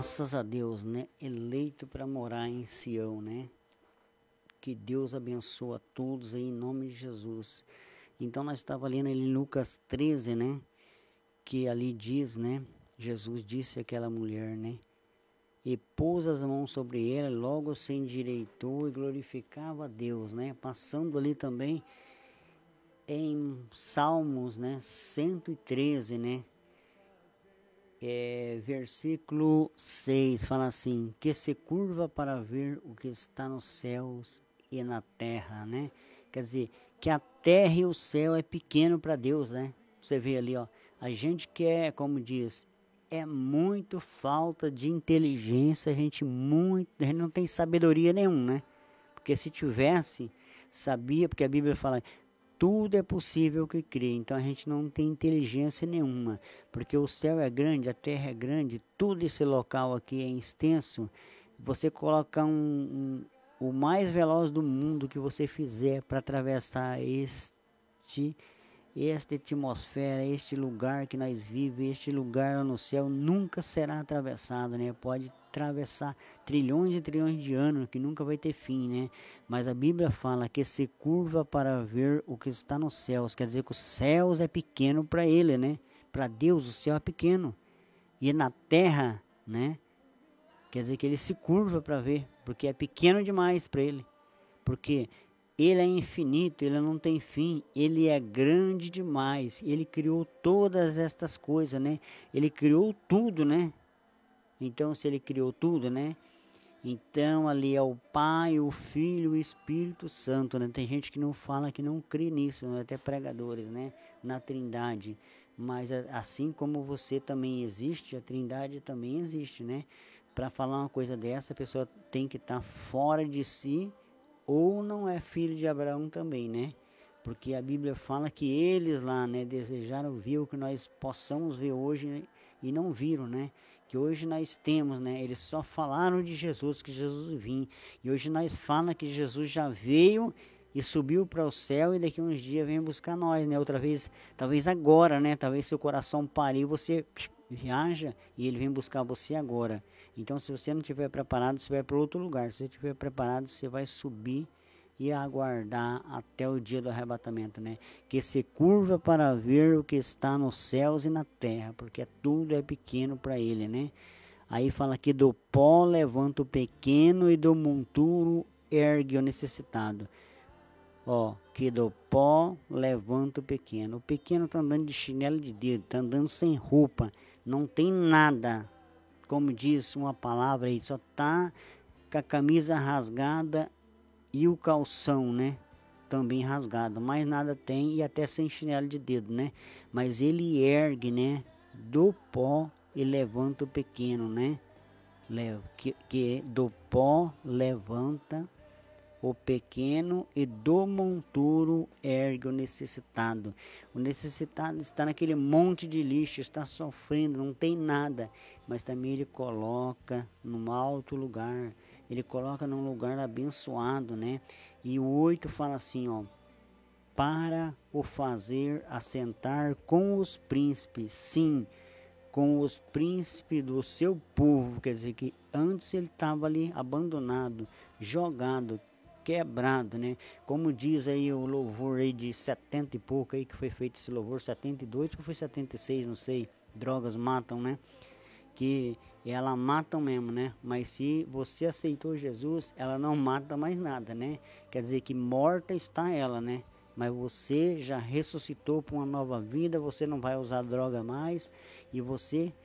Graças a Deus, né? Eleito para morar em Sião, né? Que Deus abençoe a todos aí em nome de Jesus. Então nós estávamos lendo ali em Lucas 13, né? Que ali diz, né? Jesus disse àquela mulher, né? E pôs as mãos sobre ela, logo se endireitou e glorificava a Deus, né? Passando ali também em Salmos, né? 113, né? Versículo 6 fala assim: que se curva para ver o que está nos céus e na terra, né? Quer dizer, que a terra e o céu é pequeno para Deus, né? Você vê ali, ó, a gente quer, como diz, é muito falta de inteligência, a gente não tem sabedoria nenhuma, né? Porque se tivesse, sabia, porque a Bíblia fala, tudo é possível que crê, então a gente não tem inteligência nenhuma, porque o céu é grande, a terra é grande, tudo esse local aqui é extenso. Você coloca o mais veloz do mundo que você fizer para atravessar esta atmosfera, este lugar que nós vivemos, este lugar no céu, nunca será atravessado, né? Pode atravessar trilhões e trilhões de anos, que nunca vai ter fim, né? Mas a Bíblia fala que se curva para ver o que está nos céus, quer dizer que os céus é pequeno para ele, né? Para Deus o céu é pequeno. E na terra, né? Quer dizer que ele se curva para ver, porque é pequeno demais para ele. Porque ele é infinito, ele não tem fim, ele é grande demais, ele criou todas estas coisas, né? Ele criou tudo, né? Então, se ele criou tudo, né? Então, ali é o Pai, o Filho e o Espírito Santo, né? Tem gente que não fala, que não crê nisso, né? Até pregadores, né? Na Trindade. Mas assim como você também existe, a Trindade também existe, né? Para falar uma coisa dessa, a pessoa tem que estar fora de si, ou não é filho de Abraão também, né? Porque a Bíblia fala que eles lá, né, desejaram ver o que nós possamos ver hoje, né, e não viram, né? Que hoje nós temos, né? Eles só falaram de Jesus, que Jesus vinha. E hoje nós falamos que Jesus já veio e subiu para o céu e daqui a uns dias vem buscar nós, né? Outra vez, talvez agora, né? Talvez seu coração pare e você viaja e ele vem buscar você agora. Então, se você não estiver preparado, você vai para outro lugar. Se você estiver preparado, você vai subir e aguardar até o dia do arrebatamento, né? Que se curva para ver o que está nos céus e na terra, porque tudo é pequeno para ele, né? Aí fala que do pó levanta o pequeno e do monturo ergue o necessitado. Ó, que do pó levanta o pequeno. O pequeno está andando de chinelo de dedo, está andando sem roupa, não tem nada. Como diz uma palavra aí, só tá com a camisa rasgada e o calção, né? Também rasgado, mais nada tem e até sem chinelo de dedo, né? Mas ele ergue, né? Do pó e levanta o pequeno, né? Que do pó levanta o pequeno e do monturo ergue o necessitado. O necessitado está naquele monte de lixo, está sofrendo, não tem nada, mas também ele coloca num alto lugar, ele coloca num lugar abençoado, né? E o 8 fala assim, ó, para o fazer assentar com os príncipes, sim, com os príncipes do seu povo. Quer dizer que antes ele estava ali abandonado, jogado, quebrado, né? Como diz aí o louvor aí de 70 e pouco aí que foi feito esse louvor, 72 ou foi 76, não sei, drogas matam, né? Que ela matam mesmo, né? Mas se você aceitou Jesus, ela não mata mais nada, né? Quer dizer que morta está ela, né? Mas você já ressuscitou para uma nova vida, você não vai usar droga mais e você